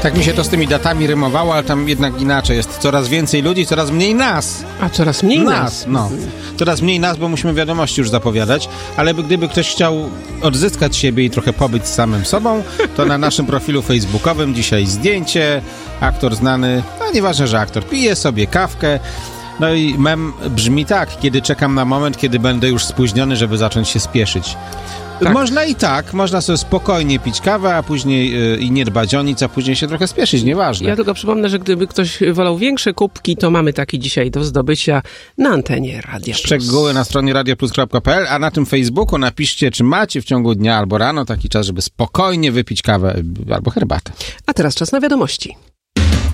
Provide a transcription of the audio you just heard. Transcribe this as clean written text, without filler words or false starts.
Tak mi się to z tymi datami rymowało, ale tam jednak inaczej jest. Coraz więcej ludzi, coraz mniej nas. A coraz mniej nas? No. Coraz mniej nas, bo musimy wiadomości już zapowiadać, ale gdyby ktoś chciał odzyskać siebie i trochę pobyć z samym sobą, to na naszym profilu facebookowym dzisiaj zdjęcie, aktor znany, no nieważne, że aktor, pije sobie kawkę. No i mem brzmi tak, kiedy czekam na moment, kiedy będę już spóźniony, żeby zacząć się spieszyć. Tak. Można sobie spokojnie pić kawę, a później i nie dbać o nic, a później się trochę spieszyć, nieważne. Ja tylko przypomnę, że gdyby ktoś wolał większe kubki, to mamy taki dzisiaj do zdobycia na antenie Radia Plus. Szczegóły na stronie radioplus.pl, a na tym Facebooku napiszcie, czy macie w ciągu dnia albo rano taki czas, żeby spokojnie wypić kawę albo herbatę. A teraz czas na wiadomości.